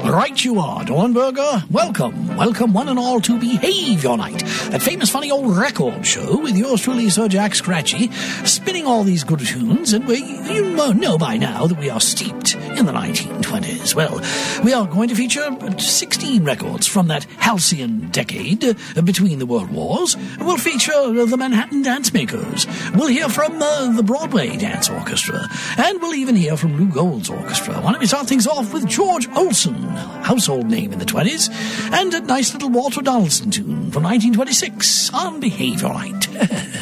Right you are, Dornberger. Welcome one and all to Behave Your Night, that famous funny old record show with yours truly, Sir Jack Scratchy, spinning all these good tunes, and you know by now that we are steeped in the 1920s. Well, we are going to feature 16 records from that halcyon decade between the world wars. We'll feature the Manhattan Dance Makers. We'll hear from the Broadway Dance Orchestra, and we'll even hear from Lou Gold's orchestra. Why don't we start things off with George Olsen, household name in the 20s, and a nice little Walter Donaldson tune from 1926 on Behave Your Night.